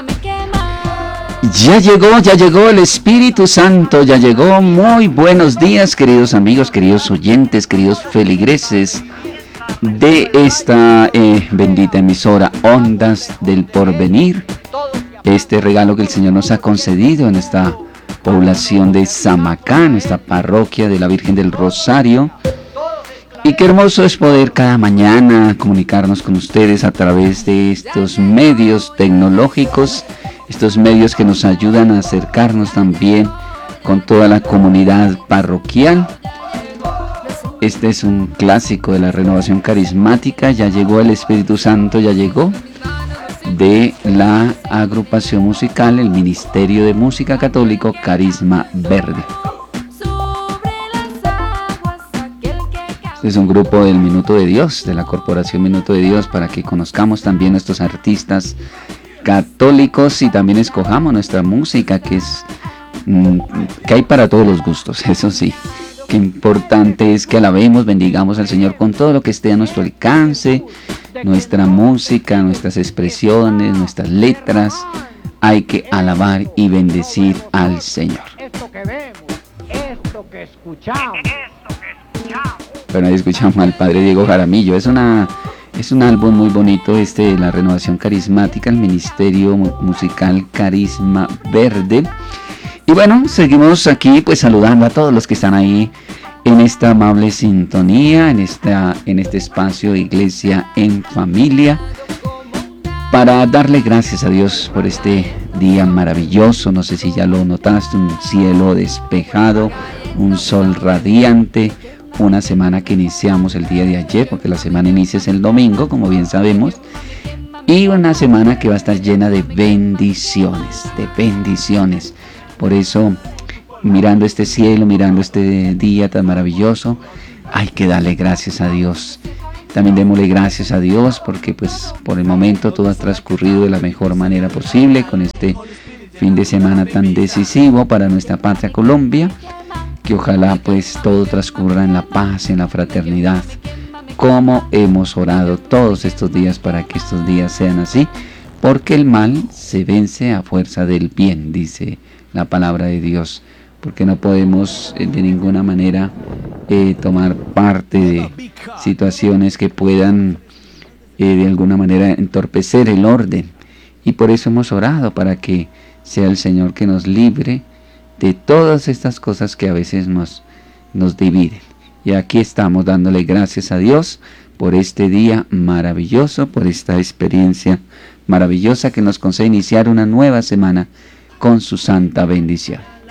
Ya llegó el Espíritu Santo, ya llegó. Muy buenos días, queridos amigos, queridos oyentes, queridos feligreses de esta bendita emisora Ondas del Porvenir. Este regalo que el Señor nos ha concedido en esta población de Samacán, esta parroquia de la Virgen del Rosario. Y qué hermoso es poder cada mañana comunicarnos con ustedes a través de estos medios tecnológicos, estos medios que nos ayudan a acercarnos también con toda la comunidad parroquial. Este es un clásico de la renovación carismática. Ya llegó el Espíritu Santo, ya llegó, de la agrupación musical, el Ministerio de Música Católico Carisma Verde. Este es un grupo del Minuto de Dios, de la Corporación Minuto de Dios, para que conozcamos también a estos artistas católicos y también escojamos nuestra música, que hay para todos los gustos. Eso sí, qué importante es que alabemos, bendigamos al Señor con todo lo que esté a nuestro alcance, nuestra música, nuestras expresiones, nuestras letras. Hay que alabar y bendecir al Señor. Esto que vemos, esto que escuchamos. Bueno, ahí escuchamos al Padre Diego Jaramillo. Es un álbum muy bonito, de la renovación carismática, el Ministerio Musical Carisma Verde. Y bueno, seguimos aquí pues saludando a todos los que están ahí en esta amable sintonía, en este espacio Iglesia en Familia, para darle gracias a Dios por este día maravilloso. No sé si ya lo notaste, un cielo despejado, un sol radiante, una semana que iniciamos el día de ayer, porque la semana inicia el domingo, como bien sabemos, y una semana que va a estar llena de bendiciones, Por eso, mirando este cielo, mirando este día tan maravilloso, hay que darle gracias a Dios. También démosle gracias a Dios porque pues por el momento todo ha transcurrido de la mejor manera posible con este fin de semana tan decisivo para nuestra patria Colombia. Que ojalá pues todo transcurra en la paz, en la fraternidad, como hemos orado todos estos días para que estos días sean así, porque el mal se vence a fuerza del bien, dice la palabra de Dios, porque no podemos de ninguna manera tomar parte de situaciones que puedan de alguna manera entorpecer el orden, y por eso hemos orado para que sea el Señor que nos libre de todas estas cosas que a veces nos dividen. Y aquí estamos dándole gracias a Dios por este día maravilloso, por esta experiencia maravillosa que nos concede iniciar una nueva semana con su santa bendición.